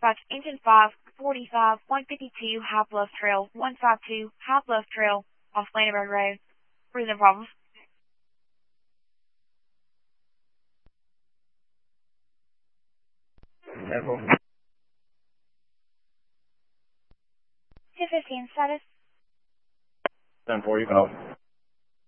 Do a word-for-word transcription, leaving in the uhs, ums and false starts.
dispatch engine five forty-five, one fifty-two, High Bluff Trail, one fifty-two, High Bluff Trail, off Landberg Road. Reason problem. Level. two fifteen status. ten four, you can open.